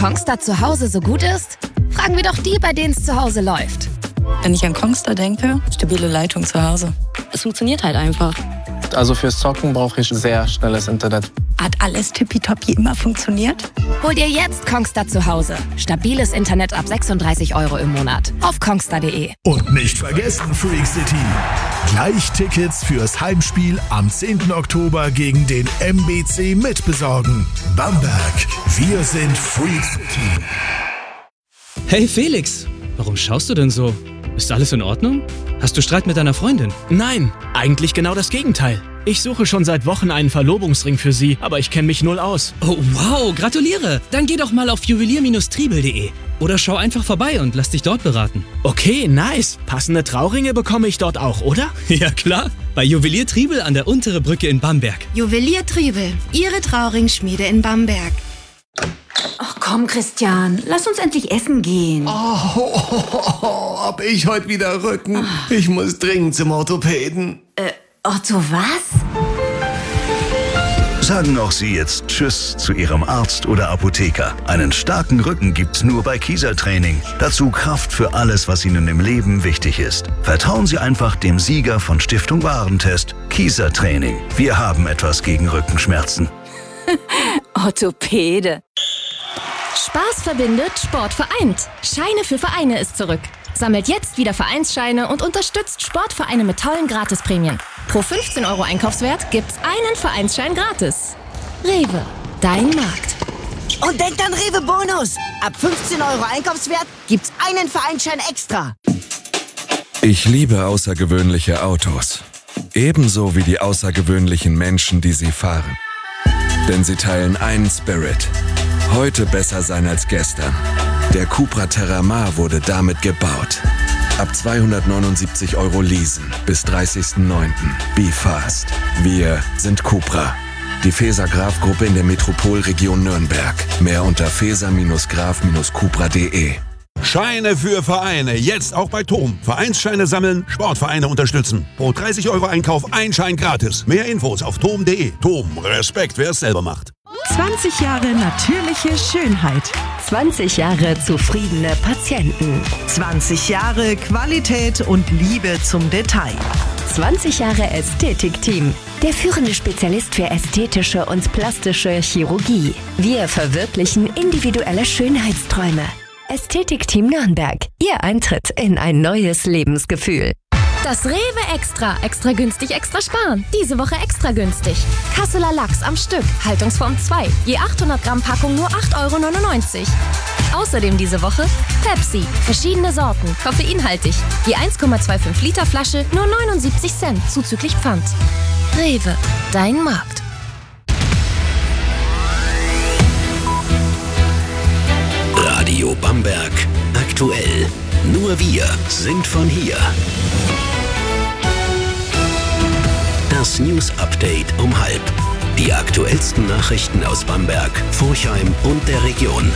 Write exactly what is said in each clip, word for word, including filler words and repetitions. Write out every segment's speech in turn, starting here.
Kongstar zu Hause so gut ist? Fragen wir doch die, bei denen es zu Hause läuft. Wenn ich an Kongstar denke, stabile Leitung zu Hause. Es funktioniert halt einfach. Also fürs Zocken brauche ich sehr schnelles Internet. Hat alles tippitoppi immer funktioniert? Hol dir jetzt Kongstar zu Hause. Stabiles Internet ab sechsunddreißig Euro im Monat. Auf kongstar punkt de. Und nicht vergessen, Freak City. Gleich Tickets fürs Heimspiel am zehnten Oktober gegen den M B C mitbesorgen. Bamberg, wir sind Freak City. Hey Felix, warum schaust du denn so? Ist alles in Ordnung? Hast du Streit mit deiner Freundin? Nein, eigentlich genau das Gegenteil. Ich suche schon seit Wochen einen Verlobungsring für sie, aber ich kenne mich null aus. Oh wow, gratuliere! Dann geh doch mal auf juwelier Stribel punkt de oder schau einfach vorbei und lass dich dort beraten. Okay, nice. Passende Trauringe bekomme ich dort auch, oder? Ja klar, bei Juwelier Triebel an der Untere Brücke in Bamberg. Juwelier Triebel, Ihre Trauringschmiede in Bamberg. Ach komm, Christian, lass uns endlich essen gehen. Oh, oh, oh, oh, hab ich heute wieder Rücken. Ich muss dringend zum Orthopäden. Äh, Otto, was? Sagen auch Sie jetzt Tschüss zu Ihrem Arzt oder Apotheker. Einen starken Rücken gibt's nur bei Kiesertraining. Dazu Kraft für alles, was Ihnen im Leben wichtig ist. Vertrauen Sie einfach dem Sieger von Stiftung Warentest, Kiesertraining. Wir haben etwas gegen Rückenschmerzen. Orthopäde. Spaß verbindet, Sport vereint. Scheine für Vereine ist zurück. Sammelt jetzt wieder Vereinsscheine und unterstützt Sportvereine mit tollen Gratisprämien. Pro fünfzehn Euro Einkaufswert gibt's einen Vereinsschein gratis. Rewe, dein Markt. Und denkt an Rewe Bonus. Ab fünfzehn Euro Einkaufswert gibt's einen Vereinsschein extra. Ich liebe außergewöhnliche Autos. Ebenso wie die außergewöhnlichen Menschen, die sie fahren. Denn sie teilen einen Spirit. Heute besser sein als gestern. Der Cupra Terramar wurde damit gebaut. Ab zweihundertneunundsiebzig Euro leasen bis dreißigsten neunten Be fast. Wir sind Cupra. Die Feser-Graf-Gruppe in der Metropolregion Nürnberg. Mehr unter feser graf cupra punkt de. Scheine für Vereine, jetzt auch bei Tom. Vereinsscheine sammeln, Sportvereine unterstützen. Pro dreißig Euro Einkauf ein Schein gratis. Mehr Infos auf tom punkt de. Tom, Respekt, wer es selber macht. zwanzig Jahre natürliche Schönheit. zwanzig Jahre zufriedene Patienten. zwanzig Jahre Qualität und Liebe zum Detail. zwanzig Jahre Ästhetikteam. Der führende Spezialist für ästhetische und plastische Chirurgie. Wir verwirklichen individuelle Schönheitsträume. Ästhetikteam Nürnberg. Ihr Eintritt in ein neues Lebensgefühl. Das Rewe Extra. Extra günstig, extra sparen. Diese Woche extra günstig. Kasseler Lachs am Stück. Haltungsform zwei. Je achthundert Gramm Packung nur acht Euro neunundneunzig. Außerdem diese Woche Pepsi. Verschiedene Sorten. Koffeinhaltig. Je eins Komma fünfundzwanzig Liter Flasche nur neunundsiebzig Cent. Zuzüglich Pfand. Rewe. Dein Markt. Radio Bamberg. Aktuell. Nur wir sind von hier. Das News Update um halb. Die aktuellsten Nachrichten aus Bamberg, Forchheim und der Region.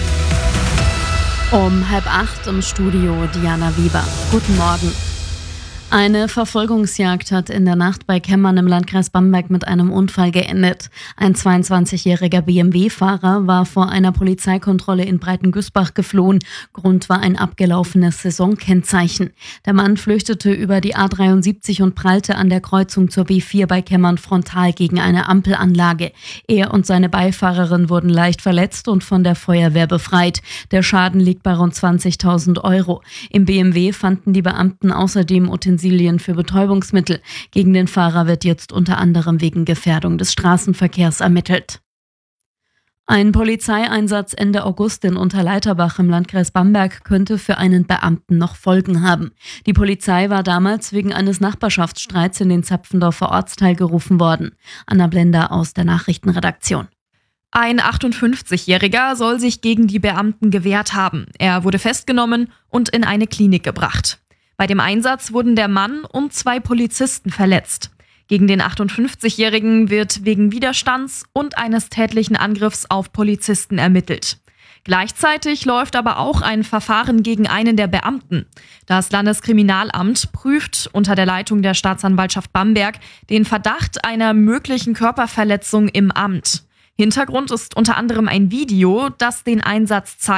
Um halb acht im Studio Diana Wieber. Guten Morgen. Eine Verfolgungsjagd hat in der Nacht bei Kemmern im Landkreis Bamberg mit einem Unfall geendet. Ein zweiundzwanzigjähriger B M W-Fahrer war vor einer Polizeikontrolle in Breitengüßbach geflohen. Grund war ein abgelaufenes Saisonkennzeichen. Der Mann flüchtete über die A dreiundsiebzig und prallte an der Kreuzung zur B vier bei Kemmern frontal gegen eine Ampelanlage. Er und seine Beifahrerin wurden leicht verletzt und von der Feuerwehr befreit. Der Schaden liegt bei rund zwanzigtausend Euro. Im B M W fanden die Beamten außerdem Utensilien für Betäubungsmittel. Gegen den Fahrer wird jetzt unter anderem wegen Gefährdung des Straßenverkehrs ermittelt. Ein Polizeieinsatz Ende August in Unterleiterbach im Landkreis Bamberg könnte für einen Beamten noch Folgen haben. Die Polizei war damals wegen eines Nachbarschaftsstreits in den Zapfendorfer Ortsteil gerufen worden. Anna Blender aus der Nachrichtenredaktion. Ein achtundfünfzigjähriger soll sich gegen die Beamten gewehrt haben. Er wurde festgenommen und in eine Klinik gebracht. Bei dem Einsatz wurden der Mann und zwei Polizisten verletzt. Gegen den achtundfünfzigjährigen wird wegen Widerstands und eines tätlichen Angriffs auf Polizisten ermittelt. Gleichzeitig läuft aber auch ein Verfahren gegen einen der Beamten. Das Landeskriminalamt prüft unter der Leitung der Staatsanwaltschaft Bamberg den Verdacht einer möglichen Körperverletzung im Amt. Hintergrund ist unter anderem ein Video, das den Einsatz zeigt.